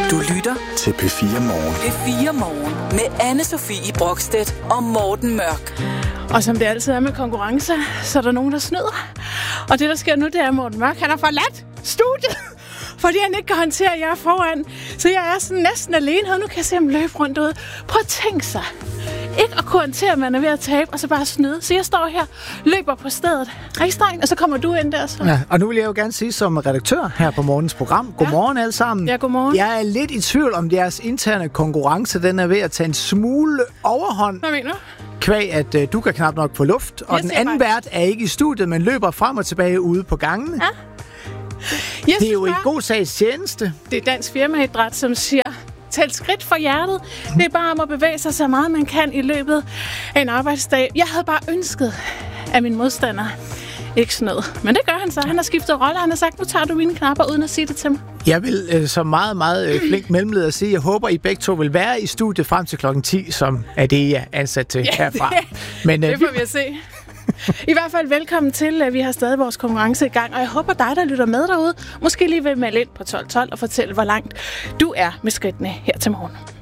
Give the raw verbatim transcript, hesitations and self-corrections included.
Du lytter til P fire Morgen. P fire Morgen med Anne-Sophie Brokstedt og Morten Mørk. Og som det altid er med konkurrence, så er der nogen, der snyder. Og det, der sker nu, det er, at Morten Mørk, han har forladt studiet, fordi han ikke kan håndtere jer foran. Så jeg er sådan næsten alene, og nu kan jeg se ham løbe rundt ud. Prøv at tænke sig. Ikke at kunne håndtere, at man er ved at tabe, og så bare snyde. Så jeg står her, løber på stedet. Rigtig strengt, og så kommer du ind der. Så. Ja, og nu vil jeg jo gerne sige som redaktør her på morgens program. Godmorgen ja. alle sammen. Ja, godmorgen. Jeg er lidt i tvivl om jeres interne konkurrence. Den er ved at tage en smule overhånd. Hvad mener du? Kvæg, at uh, du kan knap nok få luft. Og den anden vært er ikke i studiet, men løber frem og tilbage ude på gangene. Ja. Jeg det er jo bare, en god sags tjeneste. Det er Dansk Firmaidræt, som siger, tæl skridt for hjertet. Det er bare om at bevæge sig så meget, man kan i løbet af en arbejdsdag. Jeg havde bare ønsket, at min modstander ikke snød. Men det gør han så. Han har skiftet rolle. Han har sagt, nu tager du mine knapper, uden at sige det til mig. Jeg vil øh, så meget, meget øh, flink mellemleder sige, jeg håber, I begge to vil være i studiet frem til klokken ti, som er det, I er ansat til ja, herfra. Det, Men, øh, det får vi at se. I hvert fald velkommen til. Vi har stadig vores konkurrence i gang, og jeg håber dig, der lytter med derude, måske lige vil melde ind på tolv tolv og fortælle, hvor langt du er med skridtene her til morgen.